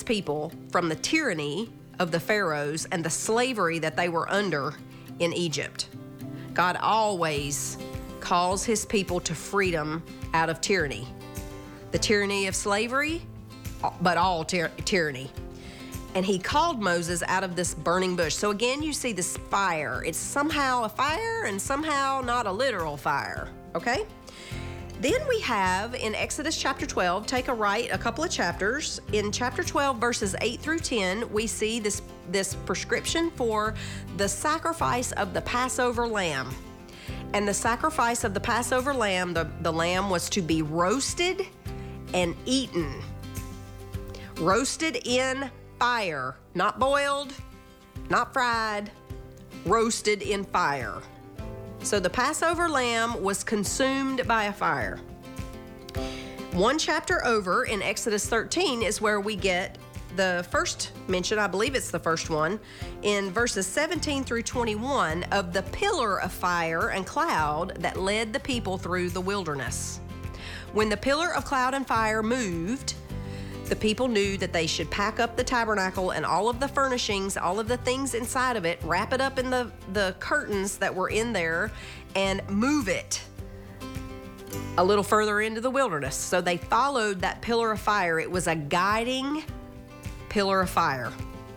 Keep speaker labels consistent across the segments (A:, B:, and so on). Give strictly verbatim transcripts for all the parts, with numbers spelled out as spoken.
A: people from the tyranny of the pharaohs and the slavery that they were under in Egypt. God always calls his people to freedom out of tyranny. The tyranny of slavery, but all ty- tyranny. And he called Moses out of this burning bush. So again, you see this fire. It's somehow a fire and somehow not a literal fire, okay? Then we have in Exodus chapter twelve, take a right a couple of chapters. In chapter twelve, verses eight through ten, we see this, this prescription for the sacrifice of the Passover lamb. And the sacrifice of the Passover lamb, the, the lamb was to be roasted and eaten. Roasted in fire, not boiled, not fried, roasted in fire. So the Passover lamb was consumed by a fire. One chapter over in Exodus thirteen is where we get the first mention, I believe it's the first one, in verses seventeen through twenty-one of the pillar of fire and cloud that led the people through the wilderness. When the pillar of cloud and fire moved, the people knew that they should pack up the tabernacle and all of the furnishings, all of the things inside of it, wrap it up in the, the curtains that were in there, and move it a little further into the wilderness. So they followed that pillar of fire. It was a guiding pillar of fire.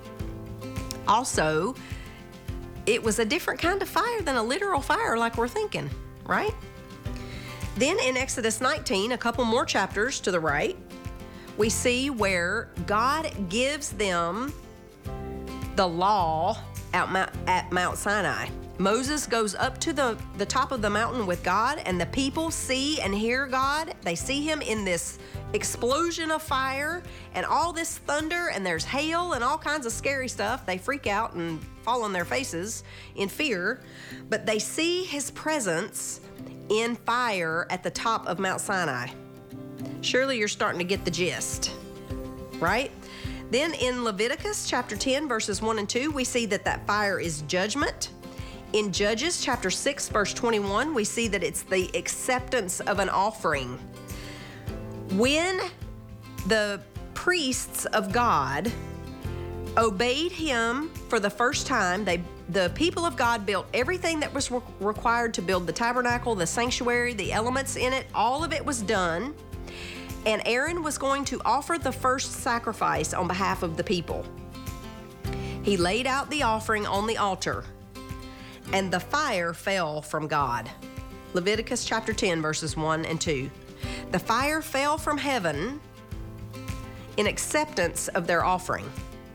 A: Also, it was a different kind of fire than a literal fire like we're thinking, right? Then in Exodus nineteen, a couple more chapters to the right, we see where God gives them the law at at Mount Sinai. Moses goes up to the, the top of the mountain with God, and the people see and hear God. They see him in this explosion of fire and all this thunder, and there's hail and all kinds of scary stuff. They freak out and fall on their faces in fear, but they see his presence in fire at the top of Mount Sinai. Surely you're starting to get the gist, right? Then in Leviticus chapter ten, verses one and two, we see that that fire is judgment. In Judges chapter six, verse twenty-one, we see that it's the acceptance of an offering. When the priests of God obeyed him for the first time, they the people of God built everything that was re- required to build the tabernacle, the sanctuary, the elements in it, all of it was done. And Aaron was going to offer the first sacrifice on behalf of the people. He laid out the offering on the altar, and the fire fell from God. Leviticus chapter ten, verses one and two. The fire fell from heaven in acceptance of their offering.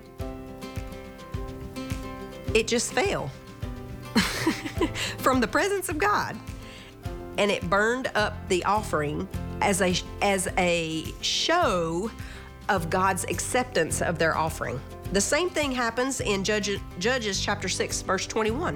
A: It just fell from the presence of God, and it burned up the offering as a as a show of God's acceptance of their offering. The same thing happens in Judges, Judges chapter six, verse twenty-one.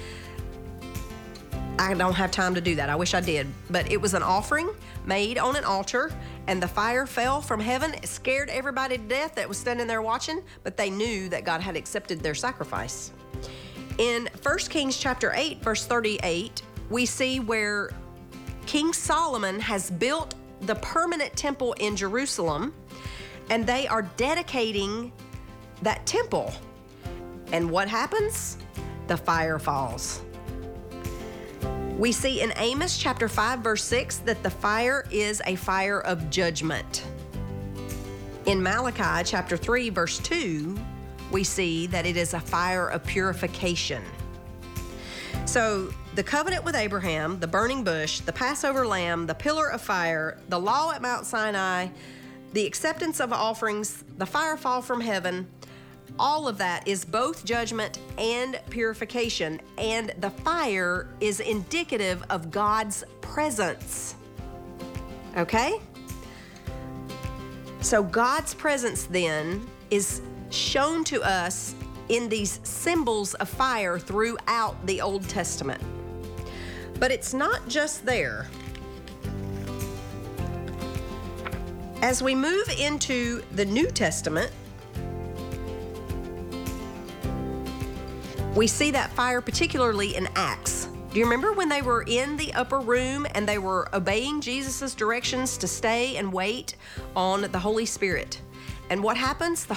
A: I don't have time to do that. I wish I did. But it was an offering made on an altar, and the fire fell from heaven. It scared everybody to death that was standing there watching, but they knew that God had accepted their sacrifice. In First Kings chapter eight, verse thirty-eight, we see where King Solomon has built the permanent temple in Jerusalem, and they are dedicating that temple. And what happens? The fire falls. We see in Amos chapter five, verse six, that the fire is a fire of judgment. In Malachi chapter three, verse two, we see that it is a fire of purification. So the covenant with Abraham, the burning bush, the Passover lamb, the pillar of fire, the law at Mount Sinai, the acceptance of offerings, the fire fall from heaven, all of that is both judgment and purification, and the fire is indicative of God's presence. Okay? So God's presence then is shown to us in these symbols of fire throughout the Old Testament. But it's not just there. As we move into the New Testament, we see that fire particularly in Acts. Do you remember when they were in the upper room and they were obeying Jesus' directions to stay and wait on the Holy Spirit? And what happens? The